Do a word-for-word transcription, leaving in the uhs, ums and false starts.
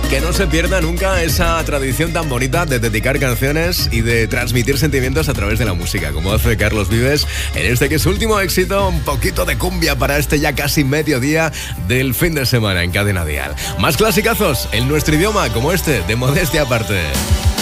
Que no se pierda nunca esa tradición tan bonita de dedicar canciones y de transmitir sentimientos a través de la música, como hace Carlos Vives en este que es su último éxito, un poquito de cumbia para este ya casi mediodía del fin de semana en Cadena Dial. Más clasicazos en nuestro idioma, como este, de Modestia Aparte.